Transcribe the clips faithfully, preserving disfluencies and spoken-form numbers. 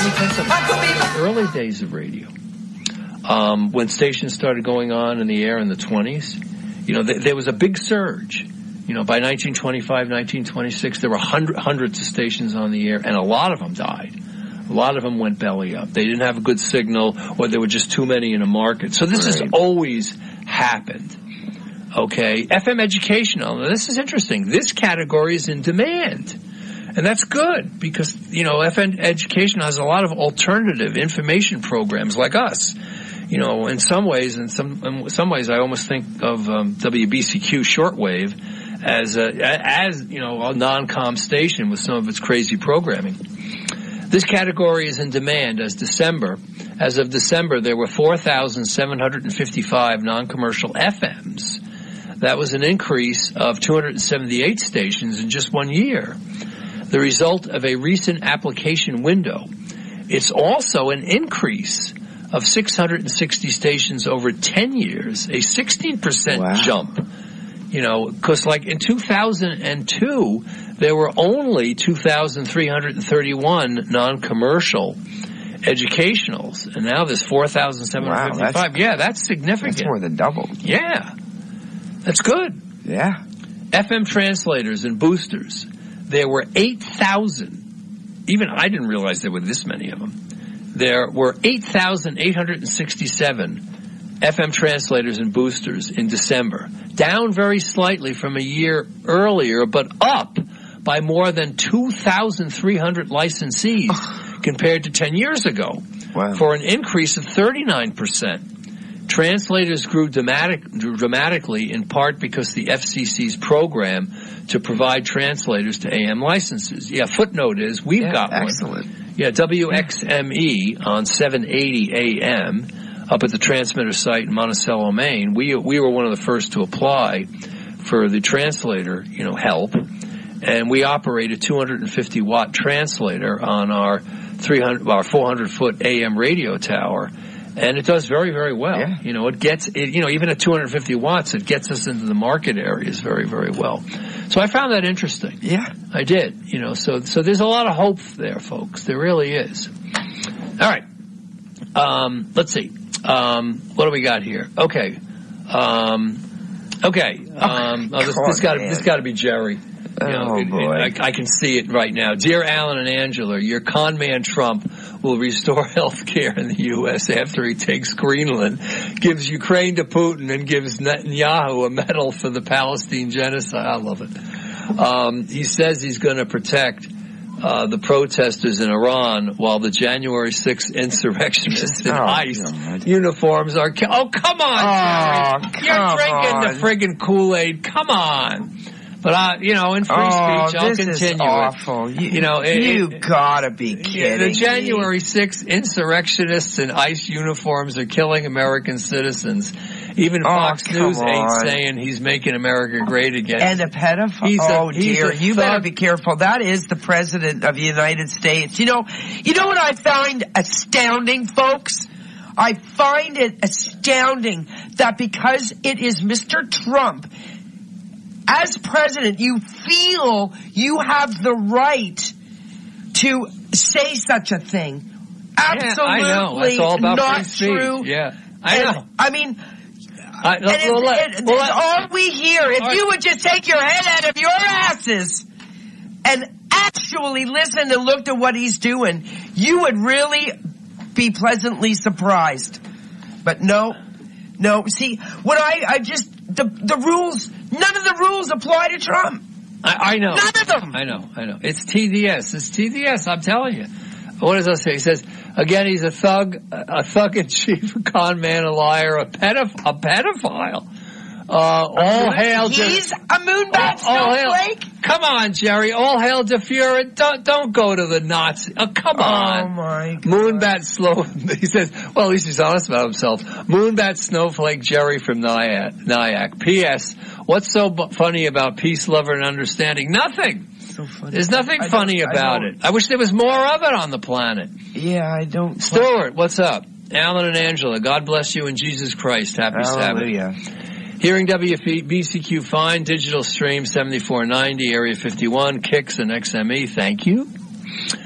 let me tell you something. Early days of radio, um, when stations started going on in the air in the twenties, you know, th- there was a big surge. You know, by nineteen twenty-five, nineteen twenty-six, there were hundred, hundreds of stations on the air, and a lot of them died. A lot of them went belly up. They didn't have a good signal, or there were just too many in a market. So this right. has always happened. Okay, F M educational. Now, this is interesting. This category is in demand. And that's good because, you know, F M education has a lot of alternative information programs like us. You know, in some ways, in some in some ways, I almost think of um, W B C Q shortwave as a, as you know a non-com station with some of its crazy programming. This category is in demand as December. As of December, there were four thousand seven hundred fifty-five non-commercial F Ms. That was an increase of two hundred seventy-eight stations in just one year. The result of a recent application window. It's also an increase of six hundred sixty stations over ten years, a sixteen percent wow. jump. You know, because like in two thousand two, there were only two thousand three hundred thirty-one non-commercial educationals, and now there's four thousand seven hundred fifty-five. Wow, that's, yeah, that's significant. That's more than double. Yeah, that's good. Yeah. F M translators and boosters. There were eight thousand. Even I didn't realize there were this many of them. There were eight thousand eight hundred sixty-seven F M translators and boosters in December. Down very slightly from a year earlier, but up by more than two thousand three hundred licensees compared to ten years ago. Wow. For an increase of thirty-nine percent. Translators grew dramatic, dramatically in part because the F C C's program to provide translators to A M licenses. Yeah, footnote is we've yeah, got excellent. one. Yeah, W X M E on seven eighty A M up at the transmitter site in Monticello, Maine. We we were one of the first to apply for the translator, you know, help, and we operate a two hundred fifty watt translator on our three hundred, our four hundred foot A M radio tower. And it does very, very well. Yeah. You know, it gets, it, you know, even at two hundred fifty watts, it gets us into the market areas very, very well. So I found that interesting. Yeah. I did, you know, so, so there's a lot of hope there, folks. There really is. All right. Um, let's see. Um, what do we got here? Okay. Um, okay. Um, oh, this, this gotta, this gotta be Jerry. You know, oh, it, boy. It, I, I can see it right now. Dear Alan and Angela, your con man Trump will restore health care in the U S after he takes Greenland, gives Ukraine to Putin, and gives Netanyahu a medal for the Palestine genocide. I love it. Um, he says he's going to protect uh, the protesters in Iran while the January sixth insurrectionists in oh, ICE God. uniforms are... Ki- oh, come on, oh, Jerry. You're come drinking on. the friggin' Kool-Aid. Come on. But, uh, you know, in free oh, speech, I'll this continue. Is awful. You, you, you know, it, you it, gotta be kidding The January me. sixth insurrectionists in ICE uniforms are killing American citizens. Even Fox oh, News on. ain't saying he's making America great again. And a pedophile. He's a, oh dear, he's a you thug. better be careful. That is the president of the United States. You know, you know what I find astounding, folks? I find it astounding that because it is Mister Trump, as president, you feel you have the right to say such a thing. Absolutely yeah, I know. That's all about not free true. speech. Yeah, I and, know. I mean, I, and well, it, let, it, well, it's all we hear. If right. you would just take your head out of your asses and actually listen and look at what he's doing, you would really be pleasantly surprised. But no, no. See, what I, I just, the, the rules, none of the rules apply to Trump. I, I know. None of them. I know, I know. It's T D S. It's T D S, I'm telling you. What does that say? He says, again, he's a thug, a thug in chief, a con man, a liar, a pedoph- a pedophile. Uh, all hail to... He's a moonbat snowflake? Come on, Jerry. All hail to Fury. Don't, don't go to the Nazi. Oh, come on. Oh, my God. Moonbat slow... He says, well, at least he's honest about himself. Moonbat snowflake Jerry from Nyack. Nyack. P S. What's so bu- funny about peace, love, and understanding? Nothing. So funny. There's nothing I funny about I it. I wish there was more of it on the planet. Yeah, I don't... Stuart, what's up? Alan and Angela, God bless you in Jesus Christ. Happy Hallelujah. Sabbath. Hearing W B C Q fine, digital stream seventy-four ninety, area fifty-one, Kicks and X M E. Thank you.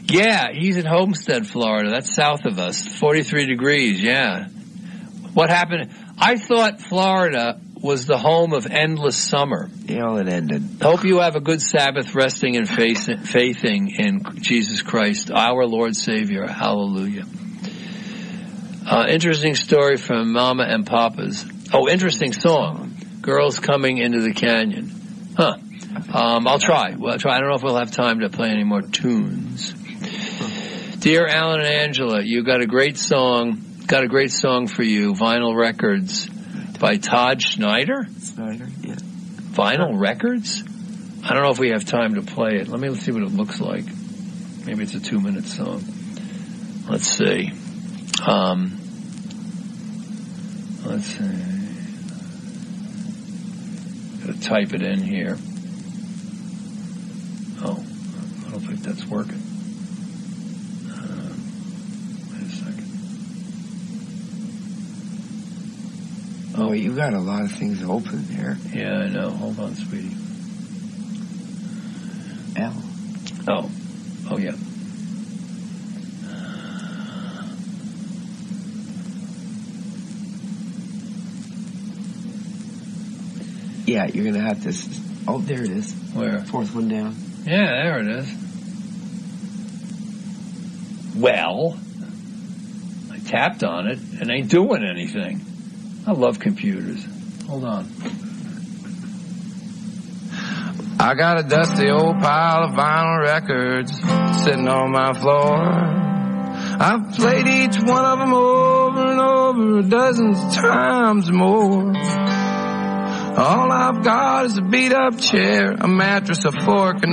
Yeah, he's in Homestead, Florida. That's south of us. forty-three degrees, yeah. What happened? I thought Florida was the home of endless summer. Yeah, well, it ended. Hope you have a good Sabbath resting and faith, faithing in Jesus Christ, our Lord Savior. Hallelujah. Uh, interesting story from Mama and Papa's. Oh, interesting song. Girls Coming into the Canyon. Huh. Um, I'll try. Well, I'll try. I don't know if we'll have time to play any more tunes. Dear Alan and Angela, you got a great song. Got a great song for you. Vinyl Records by Todd Schneider. Schneider, yeah. Vinyl Records? I don't know if we have time to play it. Let me see what it looks like. Maybe it's a two-minute song. Let's see. Um, let's see. Gotta type it in here. Oh, I don't think that's working. Uh, wait a second. Oh, you got a lot of things open there. Yeah, I know. Hold on, sweetie. L. Oh. Oh, yeah. Yeah, you're going to have to... Oh, there it is. Where? Fourth one down. Yeah, there it is. Well, I tapped on it and ain't doing anything. I love computers. Hold on. I got a dusty old pile of vinyl records sitting on my floor. I've played each one of them over and over dozens of times more. All I've got is a beat-up chair, a mattress, a fork, and